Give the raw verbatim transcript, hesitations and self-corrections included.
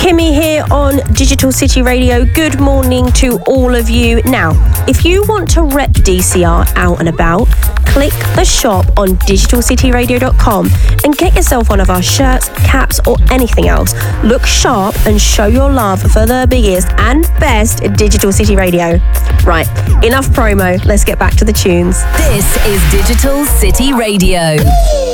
Kimmy here on Digital City Radio. Good morning to all of you. Now, if you want to rep D C R out and about, click the shop on digital city radio dot com and get yourself one of our shirts, caps, or anything else. Look sharp and show your love for the biggest and best Digital City Radio. Right, enough promo. Let's get back to the tunes. This is Digital City Radio.